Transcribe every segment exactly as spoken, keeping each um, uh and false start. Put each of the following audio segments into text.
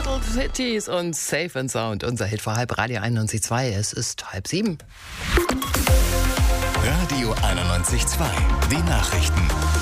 Battle Cities und Safe and Sound. Unser Hit vor halb, Radio einundneunzig Komma zwei. Es ist halb sieben. Radio einundneunzig Komma zwei. Die Nachrichten.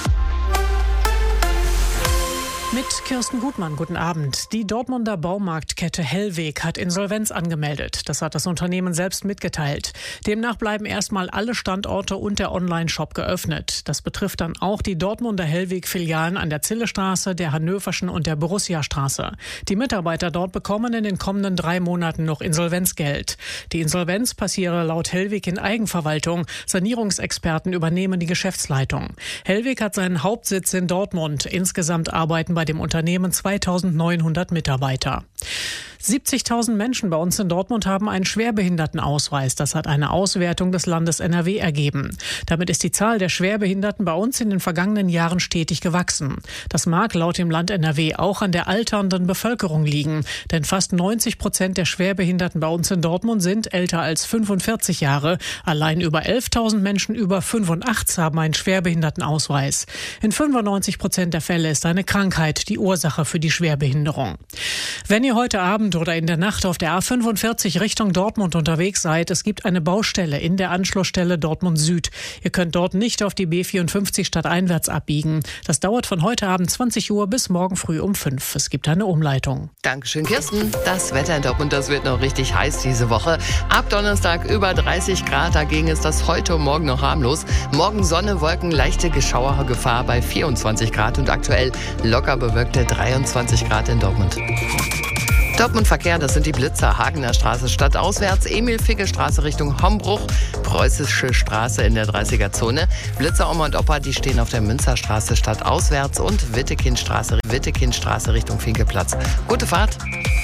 Mit Kirsten Gutmann, guten Abend. Die Dortmunder Baumarktkette Hellweg hat Insolvenz angemeldet. Das hat das Unternehmen selbst mitgeteilt. Demnach bleiben erstmal alle Standorte und der Online-Shop geöffnet. Das betrifft dann auch die Dortmunder Hellweg-Filialen an der Zillestraße, der Hannöverschen und der Borussia-Straße. Die Mitarbeiter dort bekommen in den kommenden drei Monaten noch Insolvenzgeld. Die Insolvenz passiere laut Hellweg in Eigenverwaltung. Sanierungsexperten übernehmen die Geschäftsleitung. Hellweg hat seinen Hauptsitz in Dortmund. Insgesamt arbeiten bei dem Unternehmen zweitausendneunhundert Mitarbeiter. siebzigtausend Menschen bei uns in Dortmund haben einen Schwerbehindertenausweis. Das hat eine Auswertung des Landes N R W ergeben. Damit ist die Zahl der Schwerbehinderten bei uns in den vergangenen Jahren stetig gewachsen. Das mag laut dem Land N R W auch an der alternden Bevölkerung liegen. Denn fast neunzig Prozent der Schwerbehinderten bei uns in Dortmund sind älter als fünfundvierzig Jahre. Allein über elftausend Menschen über fünfundachtzig haben einen Schwerbehindertenausweis. In fünfundneunzig Prozent der Fälle ist eine Krankheit die Ursache für die Schwerbehinderung. Wenn ihr heute Abend oder in der Nacht auf der A fünfundvierzig Richtung Dortmund unterwegs seid, es gibt eine Baustelle in der Anschlussstelle Dortmund Süd. Ihr könnt dort nicht auf die B vierundfünfzig stadteinwärts abbiegen. Das dauert von heute Abend zwanzig Uhr bis morgen früh um fünf. Es gibt eine Umleitung. Dankeschön, Kirsten. Das Wetter in Dortmund, das wird noch richtig heiß diese Woche. Ab Donnerstag über dreißig Grad, dagegen ist das heute und morgen noch harmlos. Morgen Sonne, Wolken, leichte Geschauergefahr bei vierundzwanzig Grad und aktuell locker bewölkte dreiundzwanzig Grad in Dortmund. Dortmund Verkehr, das sind die Blitzer, Hagener Straße stadtauswärts, Emil-Figge-Straße Richtung Hombruch, Preußische Straße in der dreißiger-Zone, Blitzer Oma und Opa, die stehen auf der Münzerstraße stadtauswärts und Wittekindstraße, Wittekindstraße Richtung Finkelplatz. Gute Fahrt.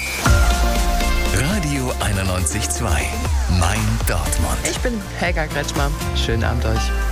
Radio einundneunzig Komma zwei. Mein Dortmund. Ich bin Helga Kretschmer. Schönen Abend euch.